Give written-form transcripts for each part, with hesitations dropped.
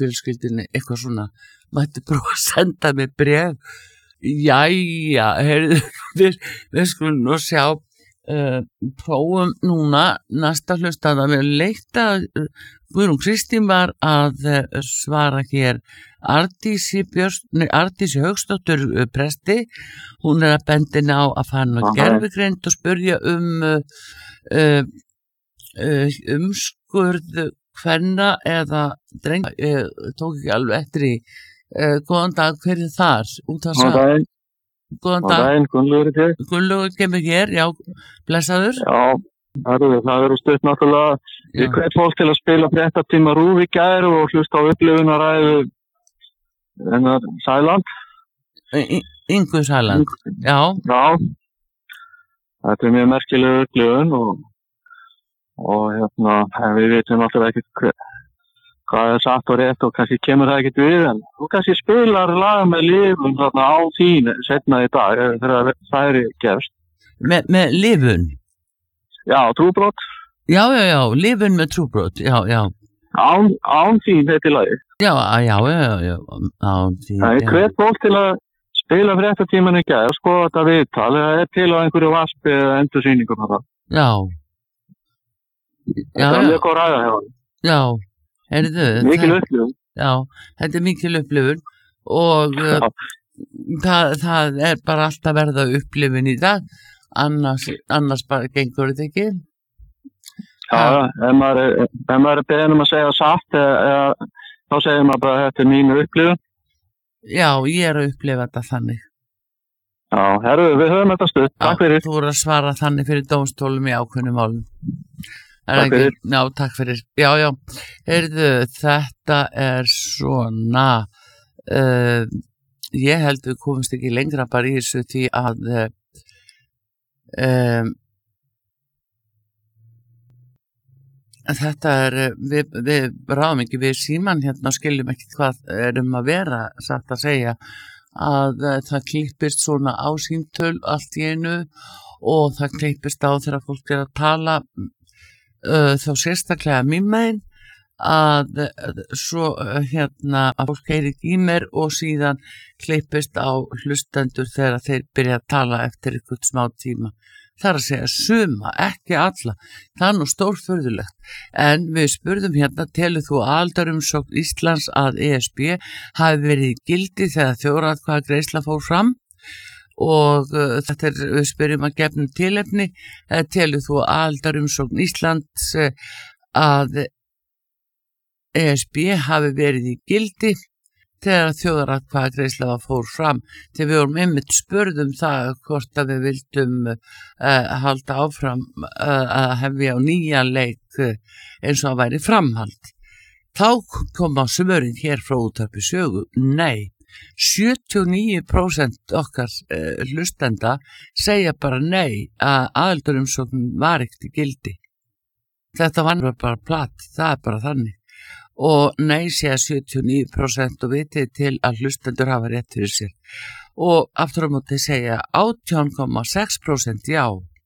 fjölskyldunni, eitthvað svona, mætti prófa að senda mig bréf. Jæja, við skulum nú sjá, prófum núna næsta hlustanda. Við leita, Guðrún Kristín var að svara hér Ardísi Hauksdóttur presti. Hún að bendina á að fara gervigreind og spurja umskurð kvenna eða dreng, tók ekki alveg eftir í. Góðan dag, hver þar? Góðan dag, Gunnlaugur kemur hér, já, blessaður. Já, það eru stutt náttúrulega. Ég hvet fólk til að spila fréttatíma RÚV í gær og hlusta á upplifunaræðu hennar Sæland. Ingu Sæland, já. Já, þetta mjög merkileg upplifun og við veitum náttúrulega ekki hvað satt og rétt og kannski kemur það ekkert við, en þú kannski spilar lag með Lifun þarna á þín setna í dag þegar það gerst. Með Lifun? Já, Trúbrot. Já, Lifun með Trúbrot, já. Án þín heitir lagið. Já, án þín. Það hvet fólk til að spila fréttatíman í gær og skoða þetta viðtal, það til á einhverju vaspi eða endursýningum þarna. Já. Það mjög góð ræða hjá hann. Já. Mikil upplifun. Já, þetta mikil upplifun og það bara alltaf verða upplifun í dag, annars bara gengur þetta ekki. Já, ef maður beðin að segja satt, þá segir maður bara þetta mínu upplifun. Já, ég að upplifa þetta þannig. Já, við höfum þetta stutt, takk fyrir. Þú voru að svara þannig fyrir dómstólum í ákveðnum málum. Takk fyrir. Já, takk fyrir. Já. Þetta svona, ég held við komumst ekki lengra bara í þessu því að þetta við ráðum ekki við síman hérna og skiljum ekki hvað að vera satt að segja að það klippist svona á síntöl allt í einu og það klippist á þegar fólk að tala þá sérstaklega mín megin að svo að fólk heyri í mér og síðan klippist á hlustendur þegar þeir byrja að tala eftir einhvern smá tíma. Það að segja suma, ekki alla. Það nú stórfurðulegt. En við spurðum telur þú aðildarumsókn Íslands að ESB hafi verið í gildi þegar þjóðaratkvæðagreiðsla fór fram? Og þetta við spyrjum að gefnum tilefni, telur þú aðildarumsókn Íslands að ESB hafi verið í gildi þegar þjóðaratkvæðagreiðsla fór fram, þegar við vorum einmitt spurðum það hvort að við vildum halda áfram að hefja á nýja leik eins og að væri framhald. Þá kom á svörin hér frá Útvarpi Sögu, nei, 79% okkar hlustenda segja bara nei að aðildarumsókn var ekkert í gildi. Þetta var bara platt, það bara þannig. Og nei segja 79% og vitið til að hlustendur hafa rétt fyrir sér. Og aftur á móti segja 18,6% já.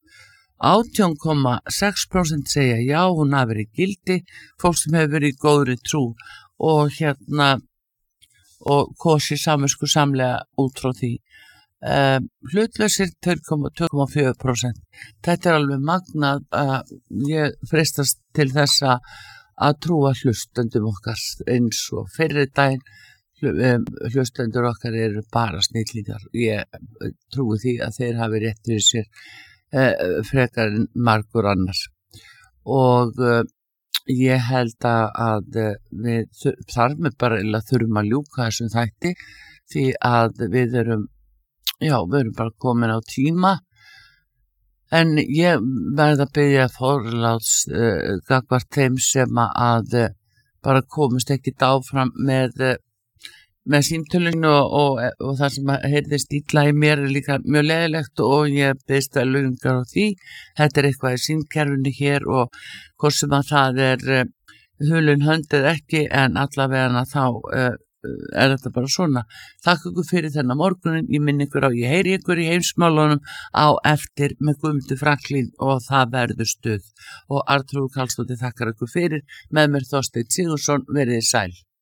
18,6% segja já, hún hafi verið í gildi, fólk sem hefur verið í góðri trú og og kosi samviskusamlega út frá því. Hlutlausir 2,4%. Þetta alveg magnað að ég freistast til þessa að trúa hlustendum okkar eins og fyrri daginn hlustendur okkar eru bara snillingar. Ég trúi því að þeir hafi rétt fyrir sér frekar en margur annars og ég held að við þar með bara þurfum að ljúka þessum þætti því að við erum bara komin á tíma. En ég verð að biðja forláts gagnvart þeim sem að bara komust ekkert áfram með símtölinu og það sem heyrðist illa í mér líka mjög leiðilegt og ég biðst velungar á því. Þetta eitthvað í símkerfinu hér og hvort sem að það hulun höndið ekki en allavega þá þetta bara svona. Þakka ykkur fyrir þennan morgunin, ég minn ykkur ég heyri ykkur í heimsmálunum á eftir með Guðmundur Franklín og það verður stuð og Arnþrúður Karlsdóttir þakkar ykkur fyrir, með mér Þorsteinn Sigurðsson, verið sæl.